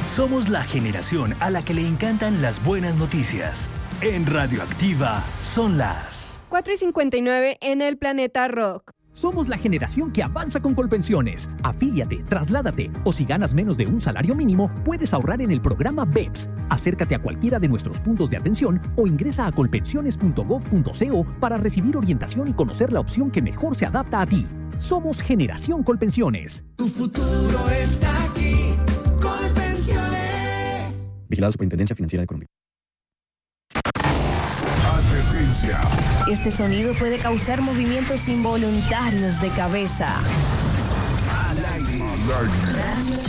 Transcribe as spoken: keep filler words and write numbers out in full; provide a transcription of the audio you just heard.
Somos la generación a la que le encantan las buenas noticias. En Radioactiva son las cuatro y cincuenta y nueve en el Planeta Rock. Somos la generación que avanza con Colpensiones. Afíliate, trasládate o si ganas menos de un salario mínimo, puedes ahorrar en el programa B E P S. Acércate a cualquiera de nuestros puntos de atención o ingresa a colpensiones punto gov punto co para recibir orientación y conocer la opción que mejor se adapta a ti. Somos Generación Colpensiones. Tu futuro está aquí. Colpensiones. Vigilado Superintendencia Financiera de Colombia. Advertencia. Este sonido puede causar movimientos involuntarios de cabeza. Al aire. Al aire.